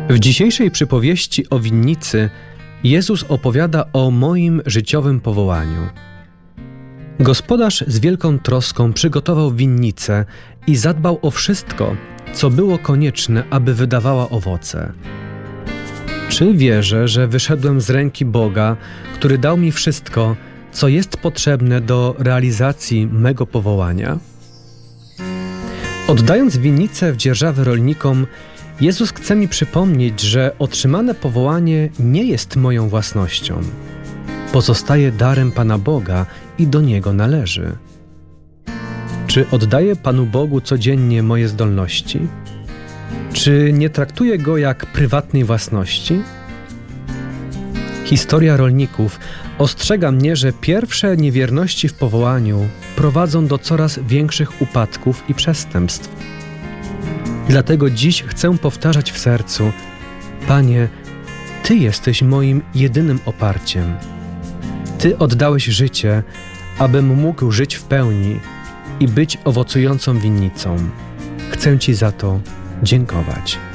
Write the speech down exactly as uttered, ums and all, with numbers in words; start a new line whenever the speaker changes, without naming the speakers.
W dzisiejszej przypowieści o winnicy Jezus opowiada o moim życiowym powołaniu. Gospodarz z wielką troską przygotował winnicę i zadbał o wszystko, co było konieczne, aby wydawała owoce. Czy wierzę, że wyszedłem z ręki Boga, który dał mi wszystko, co jest potrzebne do realizacji mego powołania? Oddając winnicę w dzierżawę rolnikom, Jezus chce mi przypomnieć, że otrzymane powołanie nie jest moją własnością. Pozostaje darem Pana Boga i do Niego należy. Czy oddaję Panu Bogu codziennie moje zdolności? Czy nie traktuję Go jak prywatnej własności? Historia rolników ostrzega mnie, że pierwsze niewierności w powołaniu prowadzą do coraz większych upadków i przestępstw. Dlatego dziś chcę powtarzać w sercu: Panie, Ty jesteś moim jedynym oparciem. Ty oddałeś życie, abym mógł żyć w pełni i być owocującą winnicą. Chcę Ci za to dziękować.